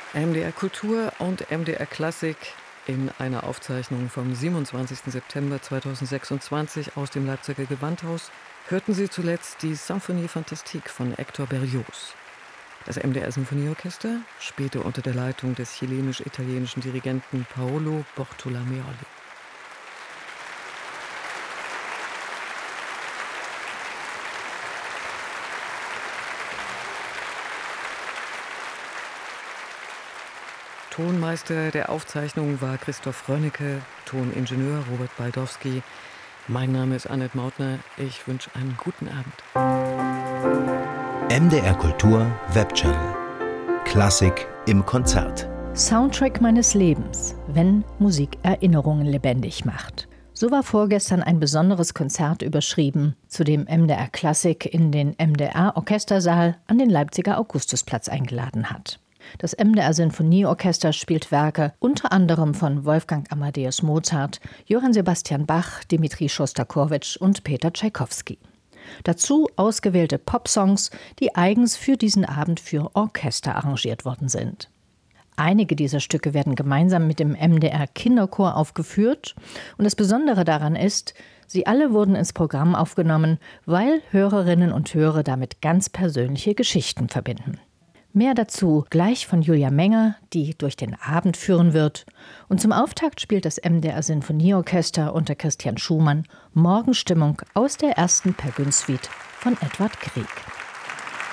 MDR Kultur und MDR Klassik in einer Aufzeichnung vom 27. September 2026 aus dem Leipziger Gewandhaus hörten Sie zuletzt die Symphonie Fantastique von Hector Berlioz. Das MDR Sinfonieorchester spielte unter der Leitung des chilenisch-italienischen Dirigenten Paolo Bortolomeoli. Tonmeister der Aufzeichnung war Christoph Rönnecke, Toningenieur Robert Baldowski. Mein Name ist Annette Mautner. Ich wünsche einen guten Abend. MDR Kultur Webchannel. Klassik im Konzert. Soundtrack meines Lebens, wenn Musik Erinnerungen lebendig macht. So war vorgestern ein besonderes Konzert überschrieben, zu dem MDR Klassik in den MDR Orchestersaal an den Leipziger Augustusplatz eingeladen hat. Das MDR Sinfonieorchester spielt Werke unter anderem von Wolfgang Amadeus Mozart, Johann Sebastian Bach, Dmitri Schostakowitsch und Peter Tschaikowski. Dazu ausgewählte Popsongs, die eigens für diesen Abend für Orchester arrangiert worden sind. Einige dieser Stücke werden gemeinsam mit dem MDR Kinderchor aufgeführt und das Besondere daran ist, sie alle wurden ins Programm aufgenommen, weil Hörerinnen und Hörer damit ganz persönliche Geschichten verbinden. Mehr dazu gleich von Julia Menger, die durch den Abend führen wird. Und zum Auftakt spielt das MDR Sinfonieorchester unter Christian Schumann Morgenstimmung aus der ersten Per Gün Suite von Edvard Grieg.